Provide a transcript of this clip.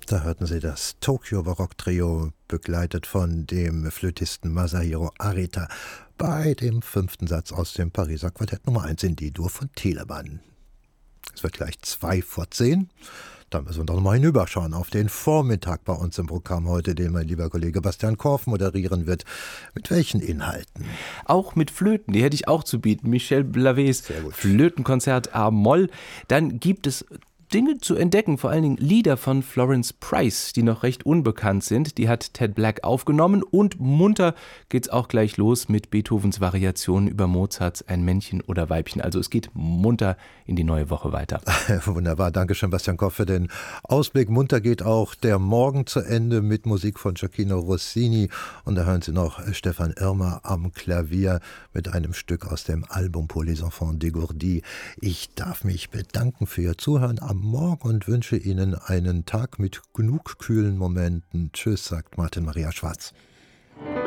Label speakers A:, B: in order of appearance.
A: Da hörten Sie das Tokyo Barock Trio, begleitet von dem Flötisten Masahiro Arita, bei dem 5. Satz aus dem Pariser Quartett Nummer 1 in D-Dur von Telemann. Es wird gleich 9:02. Da müssen wir doch nochmal hinüberschauen auf den Vormittag bei uns im Programm heute, den mein lieber Kollege Bastian Korff moderieren wird. Mit welchen Inhalten?
B: Auch mit Flöten, die hätte ich auch zu bieten. Michel Blavés Flötenkonzert A-Moll. Dann gibt es Dinge zu entdecken, vor allen Dingen Lieder von Florence Price, die noch recht unbekannt sind. Die hat Ted Black aufgenommen und munter geht's auch gleich los mit Beethovens Variationen über Mozarts Ein Männchen oder Weibchen. Also es geht munter in die neue Woche weiter.
A: Wunderbar, Dankeschön Bastian Korff für den Ausblick. Munter geht auch der Morgen zu Ende mit Musik von Gioacchino Rossini. Und da hören Sie noch Stefan Irmer am Klavier mit einem Stück aus dem Album Pour les enfants dégourdis. Ich darf mich bedanken für Ihr Zuhören am Morgen und wünsche Ihnen einen Tag mit genug kühlen Momenten. Tschüss, sagt Martin Maria Schwarz.